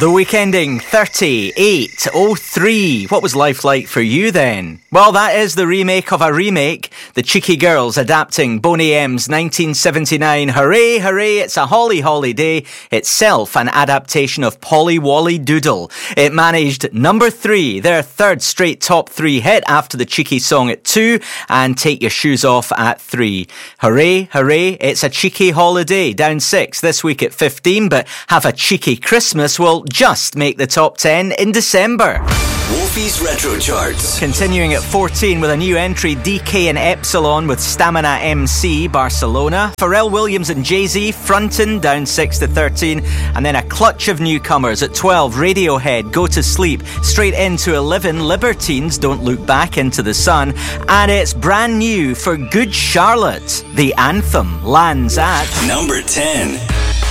The week ending 38:03. What was life like for you then? Well, that is the remake of a remake. The Cheeky Girls adapting Boney M's 1979 Hooray, Hooray, It's a Holly Holiday, itself an adaptation of Polly Wolly Doodle. It managed number 3, their third straight top 3 hit after the Cheeky song at 2 and Take Your Shoes Off at 3. Hooray, Hooray, It's a Cheeky Holiday, down 6 this week at 15, but Have a Cheeky Christmas will just make the top 10 in December. Wolfie's Retro Charts. Continuing at 14 with a new entry, DK and Epsilon with Stamina MC, Barcelona. Pharrell Williams and Jay-Z, Frontin', down 6 to 13. And then a clutch of newcomers at 12, Radiohead, Go to Sleep. Straight into 11, Libertines, Don't Look Back into the Sun. And it's brand new for Good Charlotte. The anthem lands at number 10.